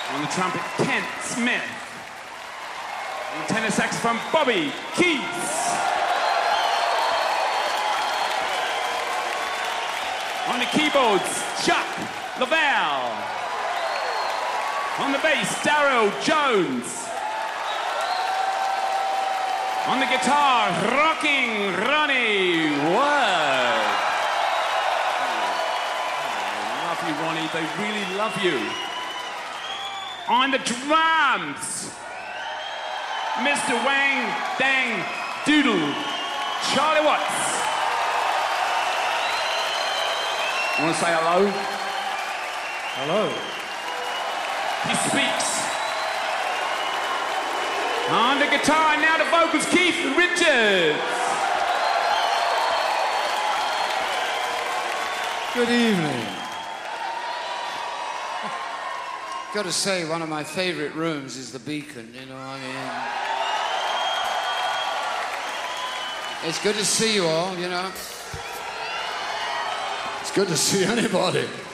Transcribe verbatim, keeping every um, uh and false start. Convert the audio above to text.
On the trumpet, Kent Smith. On the tenor saxophone, Bobby Keys. On the keyboards, Chuck Lavelle. On the bass, Darryl Jones. On the guitar, rocking Ronnie Ward. Love you, Ronnie. They really love you. On the drums, Mister Wang Dang Doodle, Charlie Watts. Want to say hello? Hello. He speaks. On the guitar, and now the vocals, Keith Richards. Good evening. Got to say, one of my favorite rooms is the Beacon, you know, I mean... It's good to see you all, you know. It's good to see anybody.